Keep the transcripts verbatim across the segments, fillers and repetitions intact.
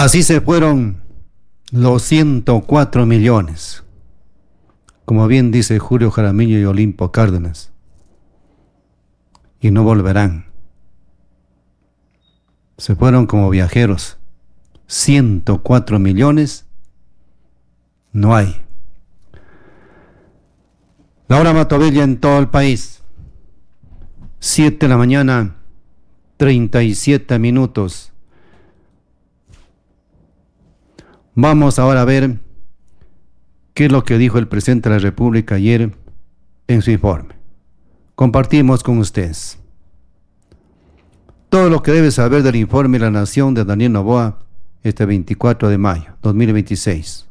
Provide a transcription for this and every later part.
Así se fueron los ciento cuatro millones, como bien dice Julio Jaramillo y Olimpo Cárdenas, y no volverán. Se fueron como viajeros. ciento cuatro millones no hay. Laura Matovella en todo el país. siete de la mañana, treinta y siete minutos. Vamos ahora a ver qué es lo que dijo el presidente de la República ayer en su informe. Compartimos con ustedes todo lo que debe saber del informe de la Nación de Daniel Noboa este veinticuatro de mayo dos mil veintiséis.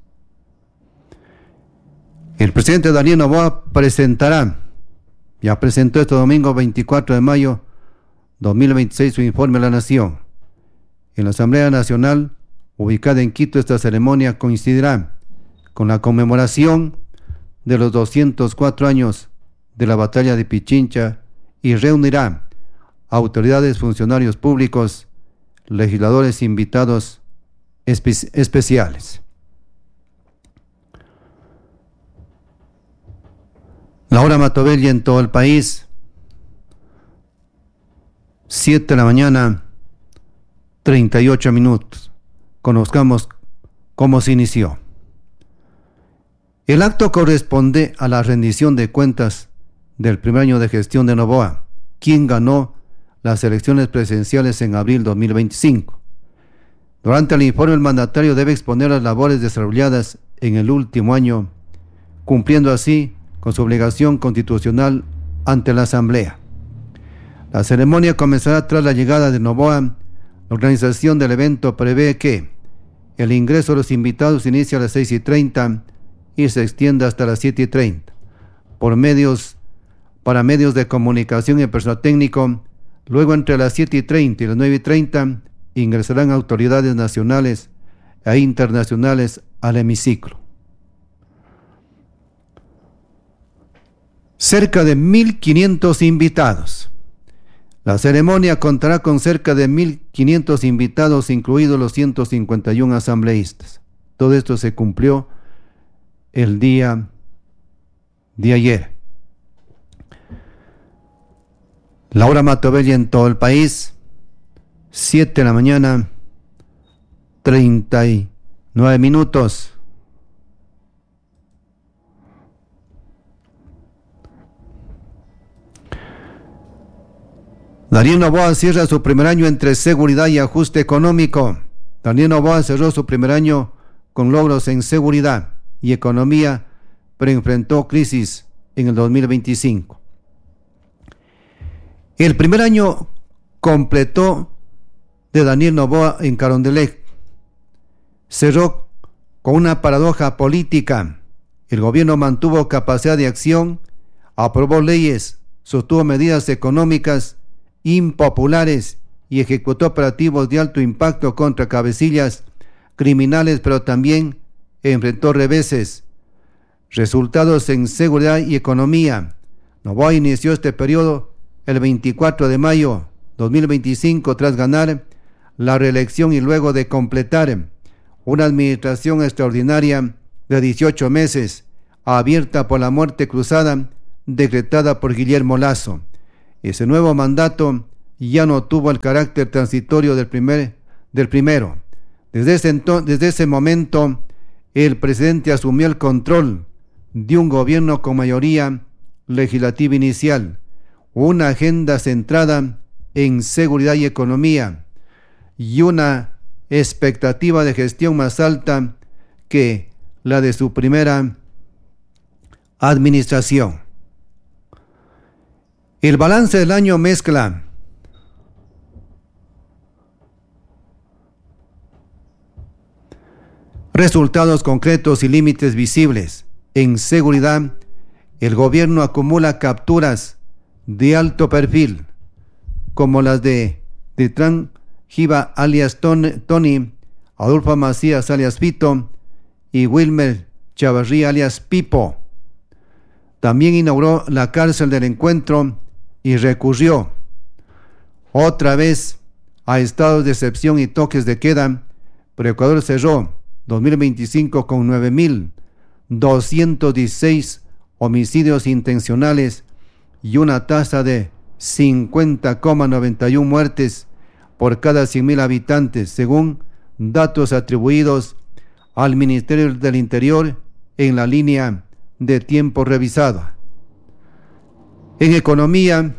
El presidente Daniel Noboa presentará, ya presentó este domingo veinticuatro de mayo dos mil veintiséis su informe a la Nación. En la Asamblea Nacional, ubicada en Quito, esta ceremonia coincidirá con la conmemoración de los doscientos cuatro años de la batalla de Pichincha y reunirá autoridades, funcionarios públicos, legisladores invitados espe- especiales. Laura Matovella en todo el país. siete de la mañana, treinta y ocho minutos. Conozcamos cómo se inició. El acto corresponde a la rendición de cuentas del primer año de gestión de Noboa, quien ganó las elecciones presidenciales en abril dos mil veinticinco. Durante el informe, el mandatario debe exponer las labores desarrolladas en el último año, cumpliendo así con su obligación constitucional ante la Asamblea. La ceremonia comenzará tras la llegada de Noboa. La organización del evento prevé que el ingreso de los invitados inicia a las seis y treinta y se extienda hasta las siete y treinta. Por medios, para medios de comunicación y personal técnico, luego entre las siete y treinta y las nueve y treinta ingresarán autoridades nacionales e internacionales al hemiciclo. Cerca de mil quinientos invitados. La ceremonia contará con cerca de mil quinientos invitados, incluidos los ciento cincuenta y uno asambleístas. Todo esto se cumplió el día de ayer. Laura Matovella en todo el país. siete de la mañana, treinta y nueve minutos. Daniel Noboa cierra su primer año entre seguridad y ajuste económico. Daniel Noboa cerró su primer año con logros en seguridad y economía, pero enfrentó crisis en el dos mil veinticinco. El primer año completó de Daniel Noboa en Carondelet cerró con una paradoja política. El gobierno mantuvo capacidad de acción, aprobó leyes, sostuvo medidas económicas impopulares y ejecutó operativos de alto impacto contra cabecillas criminales, pero también enfrentó reveses. Resultados en seguridad y economía. Noboa inició este periodo el veinticuatro de mayo dos mil veinticinco tras ganar la reelección y luego de completar una administración extraordinaria de dieciocho meses, abierta por la muerte cruzada decretada por Guillermo Lasso. Ese nuevo mandato ya no tuvo el carácter transitorio del, primer, del primero. Desde ese, ento- desde ese momento, el presidente asumió el control de un gobierno con mayoría legislativa inicial, una agenda centrada en seguridad y economía y una expectativa de gestión más alta que la de su primera administración. El balance del año mezcla resultados concretos y límites visibles. En seguridad, el gobierno acumula capturas de alto perfil, como las de Detran Giva alias Ton, Tony, Adolfo Macías alias Fito y Wilmer Chavarría alias Pipo. También inauguró la cárcel del encuentro y recurrió otra vez a estados de excepción y toques de queda, pero Ecuador cerró dos mil veinticinco con nueve mil doscientos dieciséis homicidios intencionales y una tasa de cincuenta coma noventa y uno muertes por cada cien mil habitantes, según datos atribuidos al Ministerio del Interior en la línea de tiempo revisada. En economía,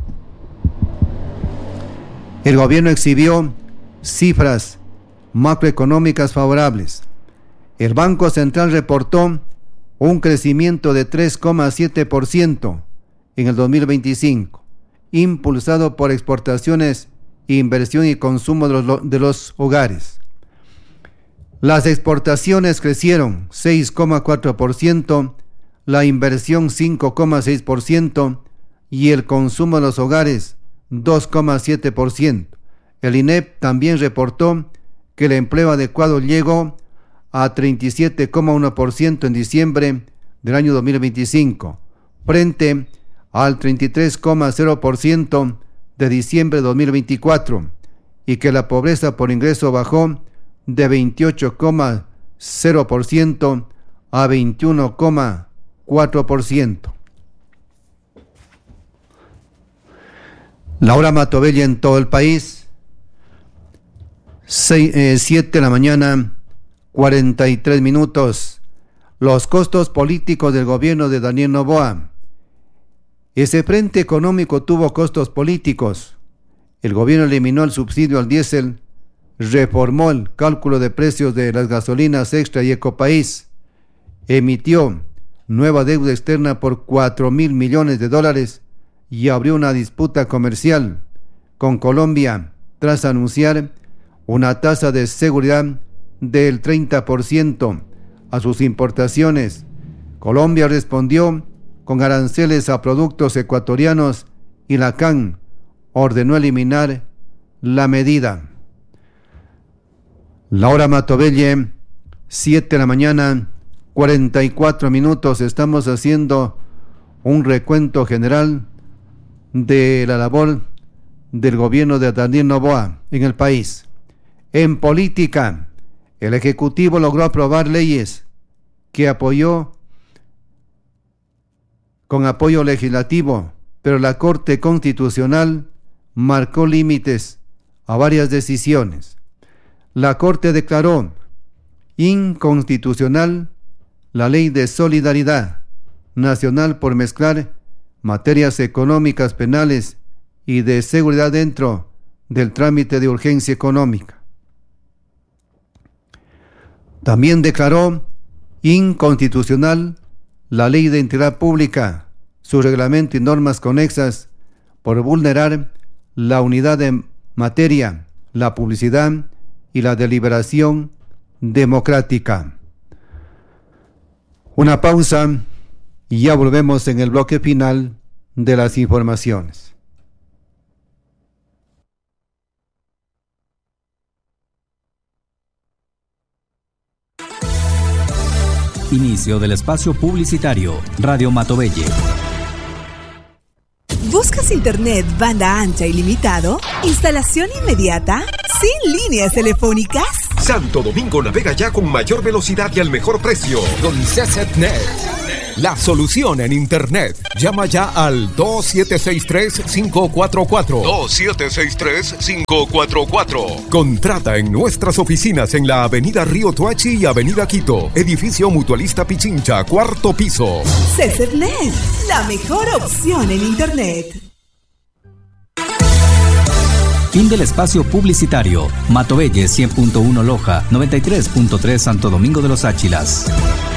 el gobierno exhibió cifras macroeconómicas favorables. El Banco Central reportó un crecimiento de tres coma siete por ciento en el dos mil veinticinco, impulsado por exportaciones, inversión y consumo de los, de los hogares. Las exportaciones crecieron seis coma cuatro por ciento, la inversión cinco coma seis por ciento y el consumo de los hogares dos coma siete por ciento. El INEP también reportó que el empleo adecuado llegó a treinta y siete coma uno por ciento en diciembre del año dos mil veinticinco, frente al treinta y tres coma cero por ciento de diciembre de dos mil veinticuatro, y que la pobreza por ingreso bajó de veintiocho coma cero por ciento a veintiuno coma cuatro por ciento. La hora Matobella en todo el país, siete de la mañana, cuarenta y tres minutos. Los costos políticos del gobierno de Daniel Noboa. Ese frente económico tuvo costos políticos. El gobierno eliminó el subsidio al diésel, reformó el cálculo de precios de las gasolinas Extra y Ecopaís, emitió nueva deuda externa por cuatro mil millones de dólares y abrió una disputa comercial con Colombia tras anunciar una tasa de seguridad del treinta por ciento a sus importaciones. Colombia respondió con aranceles a productos ecuatorianos y la C A N ordenó eliminar la medida. La hora Matobelle, siete de la mañana, cuarenta y cuatro minutos. Estamos haciendo un recuento general de la labor del gobierno de Daniel Noboa en el país. En política, el Ejecutivo logró aprobar leyes que apoyó con apoyo legislativo, pero la Corte Constitucional marcó límites a varias decisiones. La Corte declaró inconstitucional la Ley de Solidaridad Nacional por mezclar materias económicas, penales y de seguridad dentro del trámite de urgencia económica. También declaró inconstitucional la Ley de Entidad Pública, su reglamento y normas conexas por vulnerar la unidad de materia, la publicidad y la deliberación democrática. Una pausa y ya volvemos en el bloque final de las informaciones. Inicio del espacio publicitario. Radio Matobelle. ¿Buscas internet banda ancha ilimitado? ¿Instalación inmediata? ¿Sin líneas telefónicas? Santo Domingo navega ya con mayor velocidad y al mejor precio. Con CCTnet. La solución en internet. Llama ya al dos siete seis tres, cinco cuatro cuatro. dos siete seis tres, cinco cuatro cuatro. Contrata en nuestras oficinas en la avenida Río Toachi y avenida Quito. Edificio Mutualista Pichincha, cuarto piso. CCTnet, la mejor opción en internet. Fin del espacio publicitario. Matobelle cien punto uno Loja, noventa y tres punto tres Santo Domingo de los Áchilas.